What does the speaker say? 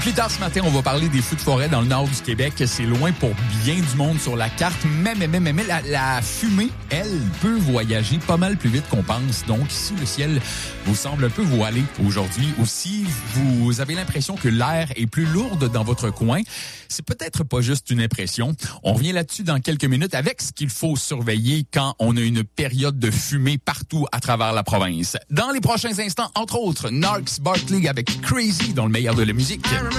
Plus tard ce matin, on va parler des feux de forêt dans le nord du Québec. C'est loin pour bien du monde sur la carte, mais la fumée, elle, peut voyager pas mal plus vite qu'on pense. Donc, si le ciel vous semble un peu voilé aujourd'hui, ou si vous avez l'impression que l'air est plus lourde dans votre coin, c'est peut-être pas juste une impression. On revient là-dessus dans quelques minutes avec ce qu'il faut surveiller quand on a une période de fumée partout à travers la province. Dans les prochains instants, entre autres, Narks Barkley avec Crazy dans le meilleur de la musique.